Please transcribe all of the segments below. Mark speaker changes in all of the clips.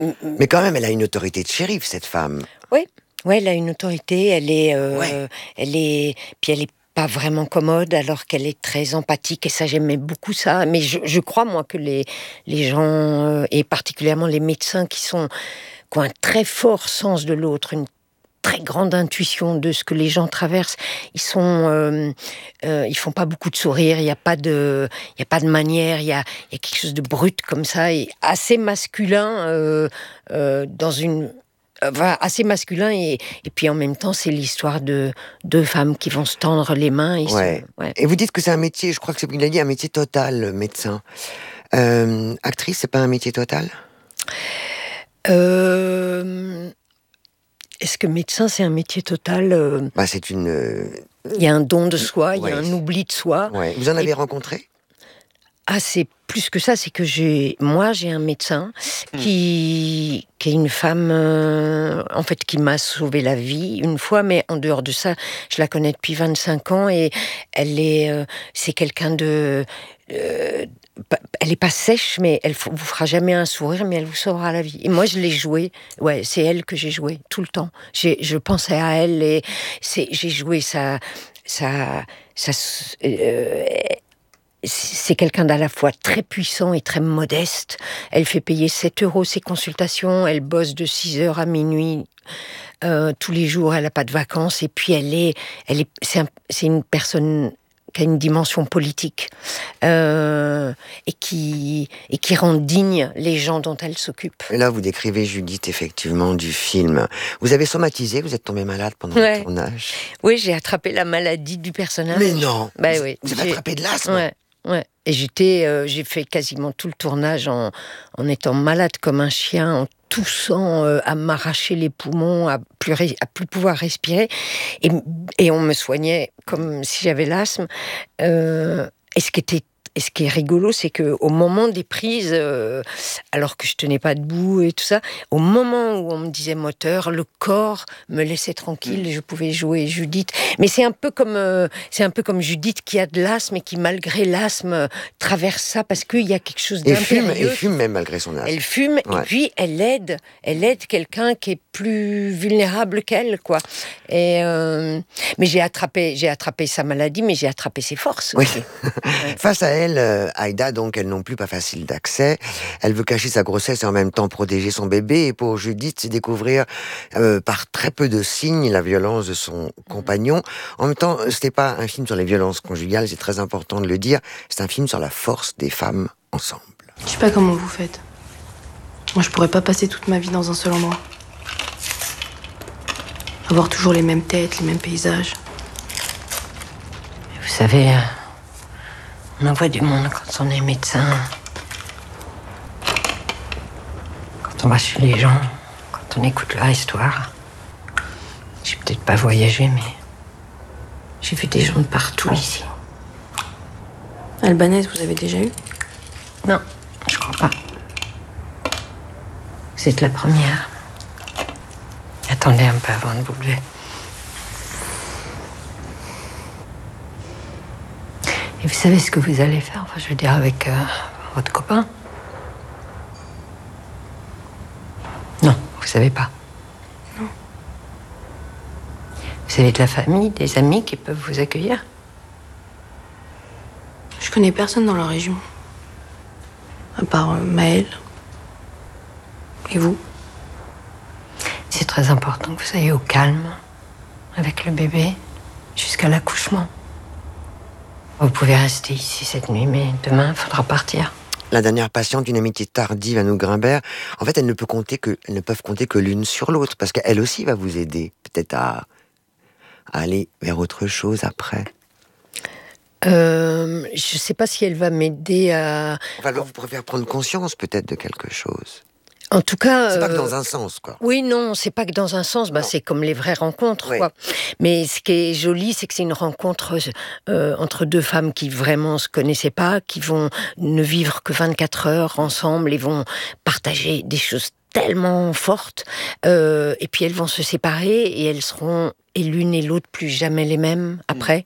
Speaker 1: Mais quand même, elle a une autorité de shérif, cette femme.
Speaker 2: Oui, elle a une autorité, puis elle est pas vraiment commode alors qu'elle est très empathique et ça j'aimais beaucoup ça. Mais je crois moi que les gens et particulièrement les médecins qui ont un très fort sens de l'autre, une très grande intuition de ce que les gens traversent. Ils font pas beaucoup de sourires. Il y a pas de manière. Il y a quelque chose de brut comme ça et assez masculin assez masculin et puis en même temps c'est l'histoire de deux femmes qui vont se tendre les mains.
Speaker 1: Et vous dites que c'est un métier, je crois que c'est il a dit un métier total, médecin. Actrice, c'est pas un métier total ?
Speaker 2: Est-ce que médecin c'est un métier total ?
Speaker 1: C'est une.
Speaker 2: Il y a un don de soi, il y a un oubli de soi.
Speaker 1: Ouais. Vous en avez rencontré ?
Speaker 2: Ah, c'est plus que ça, c'est que j'ai un médecin qui est une femme, en fait, qui m'a sauvé la vie une fois, mais en dehors de ça, je la connais depuis 25 ans et c'est quelqu'un de... elle est pas sèche, mais elle vous fera jamais un sourire, mais elle vous sauvera la vie. Et moi, je l'ai joué. Ouais, c'est elle que j'ai joué tout le temps. Je pensais à elle et j'ai joué c'est quelqu'un d'à la fois très puissant et très modeste. Elle fait payer 7 € ses consultations. Elle bosse de 6h à minuit tous les jours. Elle n'a pas de vacances. Et puis c'est une personne qui a une dimension politique et qui rend digne les gens dont elle s'occupe.
Speaker 1: Et là, vous décrivez Judith, effectivement, du film. Vous avez somatisé, vous êtes tombée malade pendant le tournage.
Speaker 2: Oui, j'ai attrapé la maladie du personnage.
Speaker 1: Mais non.
Speaker 2: Oui.
Speaker 1: Vous avez attrapé de l'asthme.
Speaker 2: Ouais. Et j'ai fait quasiment tout le tournage en étant malade comme un chien, en toussant, à m'arracher les poumons, à plus pouvoir respirer. Et on me soignait comme si j'avais l'asthme. Et ce qui est rigolo, c'est qu'au moment des prises, alors que je tenais pas debout et tout ça, au moment où on me disait moteur, le corps me laissait tranquille et je pouvais jouer Judith. Mais c'est un peu comme Judith qui a de l'asthme et qui, malgré l'asthme, traverse ça parce qu'il y a quelque chose d'impérieux.
Speaker 1: Et fume même malgré son asthme.
Speaker 2: Elle fume et puis elle aide quelqu'un qui est plus vulnérable qu'elle, quoi. Et mais j'ai attrapé sa maladie, mais j'ai attrapé ses forces.
Speaker 1: Oui. Face à elle, Aïda, donc, elles n'ont plus pas facile d'accès. Elle veut cacher sa grossesse et en même temps protéger son bébé. Et pour Judith, c'est découvrir par très peu de signes la violence de son compagnon. En même temps, c'était pas un film sur les violences conjugales, c'est très important de le dire. C'est un film sur la force des femmes ensemble.
Speaker 3: Je sais pas comment vous faites. Moi, je pourrais pas passer toute ma vie dans un seul endroit. Avoir toujours les mêmes têtes, les mêmes paysages.
Speaker 2: Vous savez, on en voit du monde quand on est médecin. Quand on va chez les gens, quand on écoute leur histoire. J'ai peut-être pas voyagé, mais j'ai vu des gens de partout ici.
Speaker 3: Albanaise, vous avez déjà eu ?
Speaker 2: Non, je crois pas. Vous êtes la première. Attendez un peu avant de vous lever. Et vous savez ce que vous allez faire, je veux dire, avec votre copain ? Non, vous savez pas.
Speaker 3: Non.
Speaker 2: Vous avez de la famille, des amis qui peuvent vous accueillir ?
Speaker 3: Je connais personne dans la région. À part Maëlle. Et vous ?
Speaker 2: C'est très important que vous soyez au calme avec le bébé jusqu'à l'accouchement. Vous pouvez rester ici cette nuit, mais demain, il faudra partir.
Speaker 1: La dernière patiente, une amitié tardive à nous Grimbert, en fait, elles ne peuvent compter que l'une sur l'autre, parce qu'elle aussi va vous aider, peut-être à aller vers autre chose après.
Speaker 2: Je ne sais pas si elle va m'aider à...
Speaker 1: Enfin, alors vous pourrez faire prendre conscience, peut-être, de quelque chose.
Speaker 2: En tout cas...
Speaker 1: C'est pas que dans un sens, quoi.
Speaker 2: Oui, non, c'est pas que dans un sens. C'est comme les vraies rencontres, quoi. Mais ce qui est joli, c'est que c'est une rencontre entre deux femmes qui vraiment se connaissaient pas, qui vont ne vivre que 24 heures ensemble et vont partager des choses tellement fortes. Et puis elles vont se séparer et elles seront et l'une et l'autre plus jamais les mêmes après.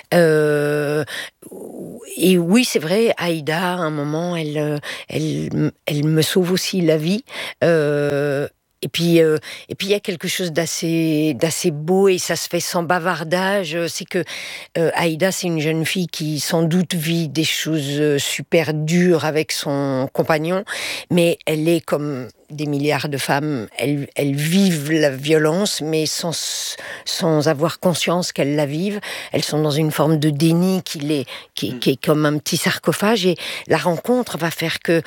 Speaker 2: Et oui, c'est vrai, Aïda, à un moment, elle me sauve aussi la vie. Et puis il y a quelque chose d'assez beau, et ça se fait sans bavardage. C'est que Aïda, c'est une jeune fille qui sans doute vit des choses super dures avec son compagnon, mais elle est comme des milliards de femmes. Elles vivent la violence, mais sans avoir conscience qu'elles la vivent. Elles sont dans une forme de déni qui est comme un petit sarcophage, et la rencontre va faire que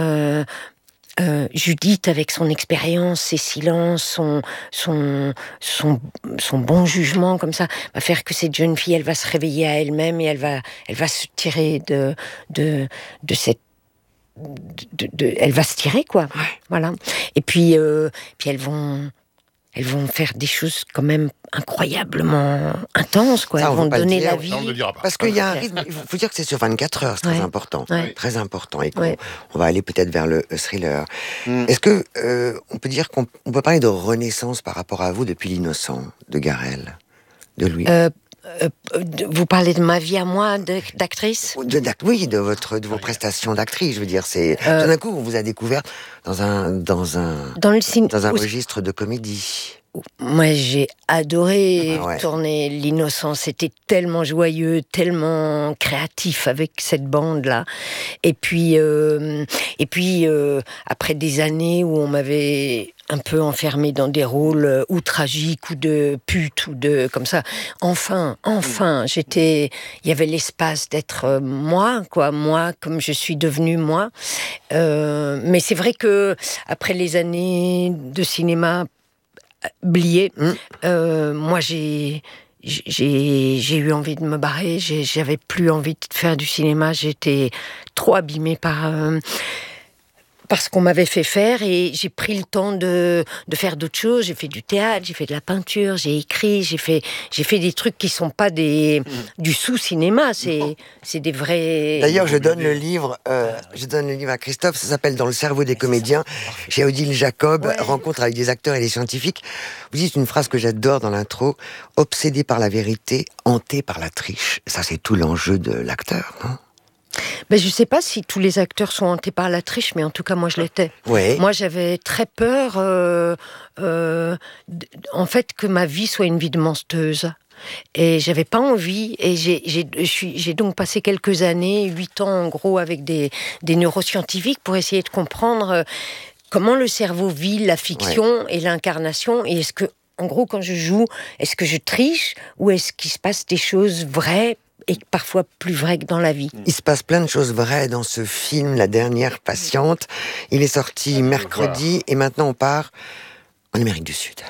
Speaker 2: Judith, avec son expérience, ses silences, son bon jugement, comme ça, va faire que cette jeune fille, elle va se réveiller à elle-même, et elle va se tirer de cette elle va se tirer, quoi. Voilà. Et puis elles vont faire des choses quand même incroyablement intenses, quoi.
Speaker 1: Ça,
Speaker 2: elles vont donner la
Speaker 1: ça,
Speaker 2: vie.
Speaker 4: Non, on ne le dira pas.
Speaker 1: Parce qu'il y a un rythme, il faut dire que c'est sur 24 heures, c'est très important.
Speaker 2: Ouais.
Speaker 1: Très important. Et
Speaker 2: Ouais.
Speaker 1: on va aller peut-être vers le thriller. Est-ce que on peut dire qu'on peut parler de renaissance par rapport à vous depuis L'Innocent de Garel, de Louis
Speaker 2: Vous parlez de ma vie à moi, d'actrice ?
Speaker 1: Oui, de vos prestations d'actrice, je veux dire. C'est tout d'un coup, on vous a découvert dans un registre de comédie.
Speaker 2: Moi, j'ai adoré
Speaker 1: Ouais.
Speaker 2: tourner L'Innocent. C'était tellement joyeux, tellement créatif avec cette bande-là. Et puis, après des années où on m'avait un peu enfermée dans des rôles ou tragiques ou de pute ou de comme ça. Enfin, il y avait l'espace d'être moi, quoi, moi comme je suis devenue moi. Mais c'est vrai que après les années de cinéma blié, moi j'ai eu envie de me barrer. J'avais plus envie de faire du cinéma. J'étais trop abîmée par ce qu'on m'avait fait faire, et j'ai pris le temps de faire d'autres choses. J'ai fait du théâtre, j'ai fait de la peinture, j'ai écrit, j'ai fait des trucs qui sont pas du sous-cinéma, c'est des vrais...
Speaker 1: D'ailleurs, je donne le livre à Christophe, ça s'appelle Dans le cerveau des comédiens, chez Odile Jacob, rencontre avec des acteurs et des scientifiques. Vous dites une phrase que j'adore dans l'intro, obsédé par la vérité, hanté par la triche. Ça, c'est tout l'enjeu de l'acteur, non ?
Speaker 2: Ben, je sais pas si tous les acteurs sont hantés par la triche, mais en tout cas, moi, je l'étais.
Speaker 1: Oui.
Speaker 2: Moi, j'avais très peur, en fait, que ma vie soit une vie de menteuse. Et j'avais pas envie, et j'ai donc passé quelques années, 8 ans en gros, avec des neuroscientifiques pour essayer de comprendre comment le cerveau vit la fiction et l'incarnation, et est-ce que, en gros, quand je joue, est-ce que je triche, ou est-ce qu'il se passe des choses vraies, et parfois plus vraies que dans la vie.
Speaker 1: Il se passe plein de choses vraies dans ce film, La Dernière Patiente. Il est sorti mercredi, et maintenant on part en Amérique du Sud.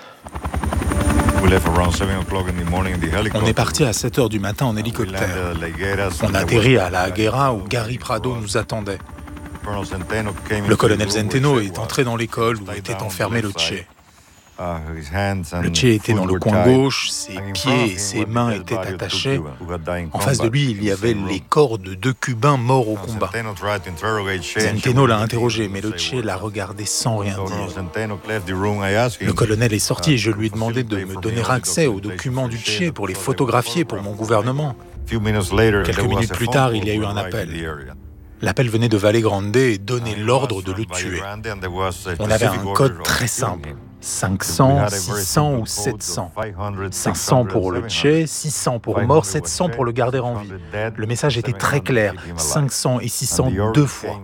Speaker 4: On est parti à 7h du matin en hélicoptère. On atterrit à La Higuera où Gary Prado nous attendait. Le colonel Zenteno est entré dans l'école où était enfermé le Che. Le Che était dans le coin gauche, ses pieds et ses mains étaient attachés. En face de lui, il y avait les corps de 2 Cubains morts au combat. Zenteno l'a interrogé, mais le Che l'a regardé sans rien dire. Le colonel est sorti et je lui ai demandé de me donner accès aux documents du Che pour les photographier pour mon gouvernement. Quelques minutes plus tard, il y a eu un appel. L'appel venait de Valle Grande et donnait l'ordre de le tuer. On avait un code très simple. 500, 600 ou 700. 500 pour le Che, 600 pour mort, 700 pour le garder en vie. Le message était très clair, 500 et 600 2 fois.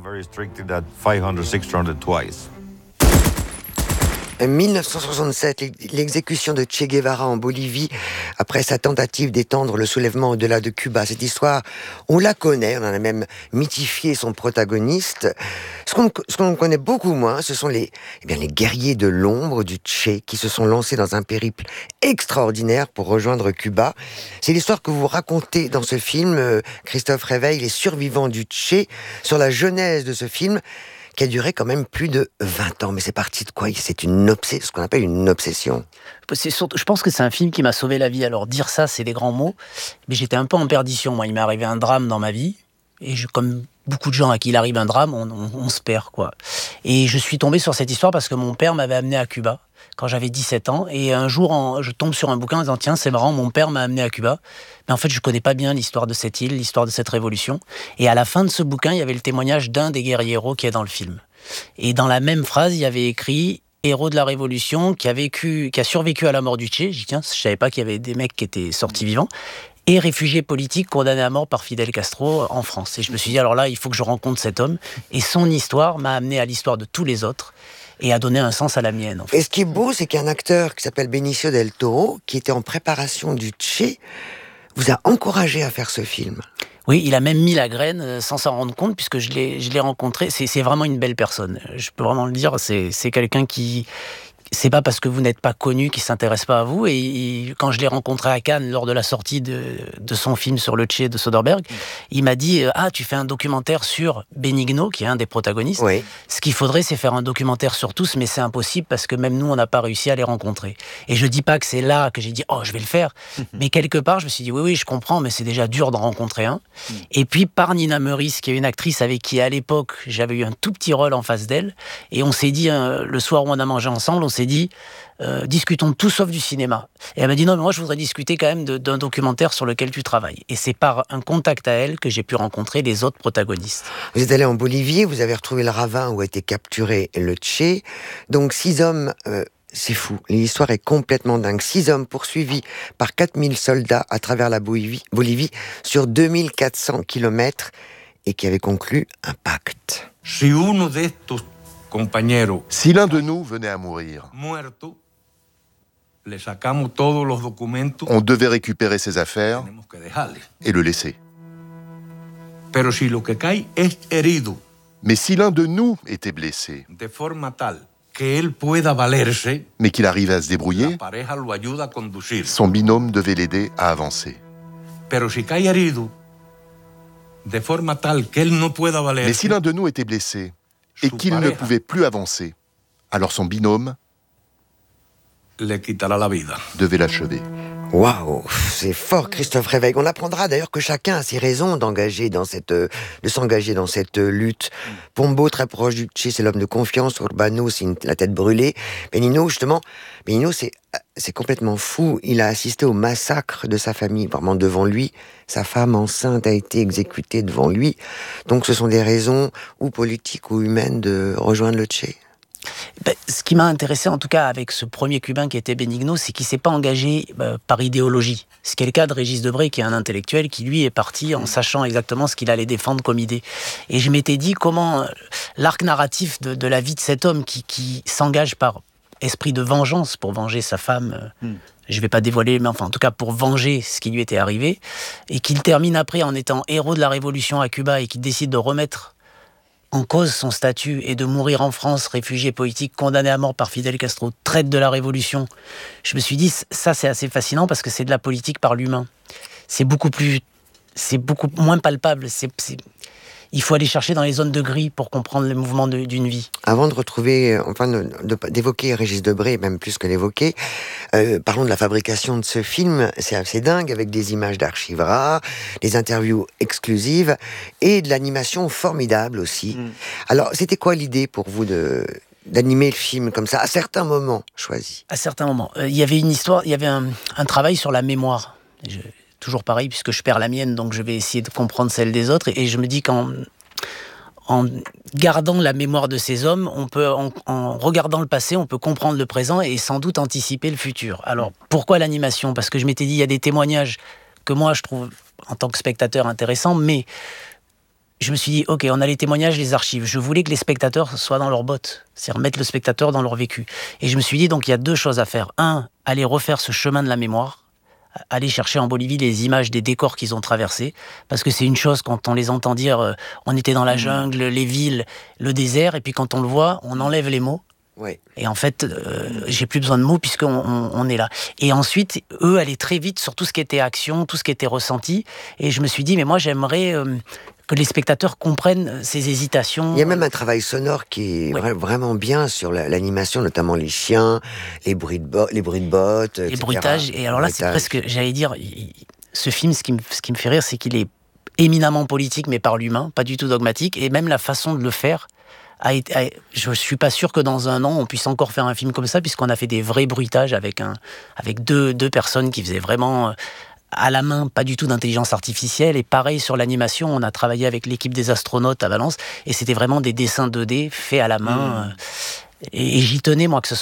Speaker 1: 1967, l'exécution de Che Guevara en Bolivie après sa tentative d'étendre le soulèvement au-delà de Cuba. Cette histoire, on la connaît, on en a même mythifié son protagoniste. Ce qu'on connaît beaucoup moins, ce sont les guerriers de l'ombre du Che qui se sont lancés dans un périple extraordinaire pour rejoindre Cuba. C'est l'histoire que vous racontez dans ce film, Christophe Réveil, les survivants du Che, sur la genèse de ce film, qui a duré quand même plus de 20 ans. Mais c'est parti de quoi ? C'est ce qu'on appelle une obsession.
Speaker 5: Je pense que c'est un film qui m'a sauvé la vie. Alors dire ça, c'est des grands mots. Mais j'étais un peu en perdition. Moi, il m'est arrivé un drame dans ma vie. Et comme beaucoup de gens à qui il arrive un drame, on se perd, quoi. Et je suis tombé sur cette histoire parce que mon père m'avait amené à Cuba quand j'avais 17 ans. Et un jour, je tombe sur un bouquin en disant « Tiens, c'est marrant, mon père m'a amené à Cuba. » Mais en fait, je connais pas bien l'histoire de cette île, l'histoire de cette révolution. Et à la fin de ce bouquin, il y avait le témoignage d'un des guerrieros qui est dans le film. Et dans la même phrase, il y avait écrit « Héros de la Révolution qui a survécu à la mort du Che ». J'ai dit « Tiens, je savais pas qu'il y avait des mecs qui étaient sortis vivants. » Et réfugié politique condamné à mort par Fidel Castro en France. Et je me suis dit, alors là, il faut que je rencontre cet homme. Et son histoire m'a amené à l'histoire de tous les autres et a donné un sens à la mienne. En fait.
Speaker 1: Et ce qui est beau, c'est qu'un acteur qui s'appelle Benicio del Toro, qui était en préparation du Che, vous a encouragé à faire ce film.
Speaker 5: Oui, il a même mis la graine sans s'en rendre compte, puisque je l'ai rencontré. C'est vraiment une belle personne. Je peux vraiment le dire. C'est quelqu'un qui... C'est pas parce que vous n'êtes pas connu qu'il s'intéresse pas à vous. Et quand je l'ai rencontré à Cannes lors de la sortie de son film sur le Che de Soderbergh, il m'a dit « Ah, tu fais un documentaire sur Benigno, qui est un des protagonistes.
Speaker 1: Oui.
Speaker 5: Ce qu'il faudrait, c'est faire un documentaire sur tous, mais c'est impossible parce que même nous, on n'a pas réussi à les rencontrer. » Et je dis pas que c'est là que j'ai dit « Oh, je vais le faire. » Mais quelque part, je me suis dit « Oui, je comprends, mais c'est déjà dur d'en rencontrer un. » Et puis, par Nina Meurice, qui est une actrice avec qui, à l'époque, j'avais eu un tout petit rôle en face d'elle, et on s'est dit, le soir où on a mangé ensemble, on s'est dit discutons de tout sauf du cinéma. Et elle m'a dit non, mais moi je voudrais discuter quand même d'un documentaire sur lequel tu travailles. Et c'est par un contact à elle que j'ai pu rencontrer les autres protagonistes.
Speaker 1: Vous êtes allé en Bolivie, vous avez retrouvé le ravin où a été capturé le Che. Donc 6 hommes, c'est fou, l'histoire est complètement dingue. 6 hommes poursuivis par 4000 soldats à travers la Bolivie sur 2400 kilomètres et qui avaient conclu un pacte.
Speaker 6: Si l'un de nous venait à mourir, on devait récupérer ses affaires et le laisser. Mais si l'un de nous était blessé, mais qu'il arrive à se débrouiller, son binôme devait l'aider à avancer. Mais si l'un de nous était blessé et qu'il ne pouvait plus avancer, alors son binôme devait l'achever.
Speaker 1: Waouh, c'est fort, Christophe Réveil. On apprendra d'ailleurs que chacun a ses raisons de s'engager dans cette lutte. Pombo, très proche du Che, c'est l'homme de confiance. Urbano, c'est la tête brûlée. Benigno, c'est complètement fou. Il a assisté au massacre de sa famille, vraiment devant lui. Sa femme enceinte a été exécutée devant lui. Donc ce sont des raisons, ou politiques ou humaines, de rejoindre le Che.
Speaker 5: Ce qui m'a intéressé en tout cas avec ce premier Cubain qui était Benigno, c'est qu'il ne s'est pas engagé par idéologie. Ce qui est le cas de Régis Debray, qui est un intellectuel, qui lui est parti en sachant exactement ce qu'il allait défendre comme idée. Et je m'étais dit comment l'arc narratif de la vie de cet homme qui s'engage par esprit de vengeance pour venger sa femme, je ne vais pas dévoiler, mais enfin en tout cas pour venger ce qui lui était arrivé, et qu'il termine après en étant héros de la révolution à Cuba et qu'il décide de remettre en cause son statut et de mourir en France, réfugié politique, condamné à mort par Fidel Castro, traître de la Révolution. Je me suis dit, ça c'est assez fascinant parce que c'est de la politique par l'humain. C'est beaucoup moins palpable. Il faut aller chercher dans les zones de gris pour comprendre le mouvement d'une vie.
Speaker 1: Avant de retrouver, d'évoquer Régis Debray, même plus que l'évoquer, parlons de la fabrication de ce film. C'est assez dingue, avec des images d'archives rares, des interviews exclusives et de l'animation formidable aussi. Alors, c'était quoi l'idée pour vous d'animer le film comme ça, à certains moments choisis? À
Speaker 5: certains moments. Il y avait une histoire, il y avait un travail sur la mémoire. Toujours pareil, puisque je perds la mienne, donc je vais essayer de comprendre celle des autres. Et je me dis qu'en gardant la mémoire de ces hommes, en regardant le passé, on peut comprendre le présent et sans doute anticiper le futur. Alors, pourquoi l'animation? Parce que je m'étais dit, il y a des témoignages que moi, je trouve, en tant que spectateur, intéressants, mais je me suis dit, ok, on a les témoignages, les archives. Je voulais que les spectateurs soient dans leurs bottes, c'est-à-dire mettre le spectateur dans leur vécu. Et je me suis dit, donc, il y a 2 choses à faire. 1, aller refaire ce chemin de la mémoire, aller chercher en Bolivie les images des décors qu'ils ont traversés, parce que c'est une chose quand on les entend dire on était dans la jungle, les villes, le désert, et puis quand on le voit, on enlève les mots.
Speaker 1: Ouais.
Speaker 5: Et en fait, j'ai plus besoin de mots puisqu'on est là. Et ensuite, eux allaient très vite sur tout ce qui était action, tout ce qui était ressenti, et je me suis dit, mais moi j'aimerais que les spectateurs comprennent ces hésitations.
Speaker 1: Il y a même un travail sonore qui est vraiment bien sur l'animation, notamment les chiens, les bruits de bottes,
Speaker 5: les bruitages. Et alors là, c'est presque, j'allais dire, ce film, ce qui me fait rire, c'est qu'il est éminemment politique, mais par l'humain, pas du tout dogmatique, et même la façon de le faire je suis pas sûr que dans un an on puisse encore faire un film comme ça, puisqu'on a fait des vrais bruitages avec deux personnes qui faisaient vraiment à la main, pas du tout d'intelligence artificielle. Et pareil sur l'animation, on a travaillé avec l'équipe des astronautes à Valence, et c'était vraiment des dessins 2D faits à la main. Et j'y tenais, moi, que ce